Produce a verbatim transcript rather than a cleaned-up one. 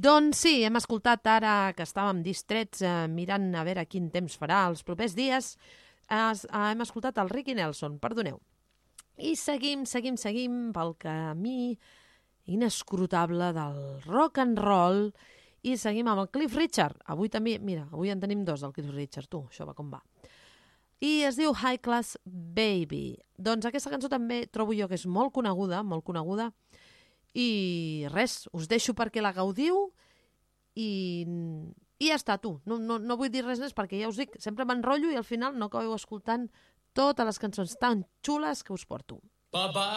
Doncs sí, hem escoltat ara que estàvem distrets eh, mirant a veure quin temps farà els propers dies. Es, eh, hem escoltat el Ricky Nelson, perdoneu. I seguim, seguim, seguim pel camí inescrutable del rock and roll i seguim amb el Cliff Richard. Avui també, mira, avui en tenim dos del Cliff Richard, tu, això va com va. I es diu High Class Baby. Doncs aquesta cançó també trobo jo que és molt coneguda, molt coneguda, i res, us deixo perquè la gaudiu i, i ja està, tu. No, no, no vull dir res més perquè ja us dic, sempre m'enrotllo i al final no acabeu escoltant totes les cançons tan xules que us porto.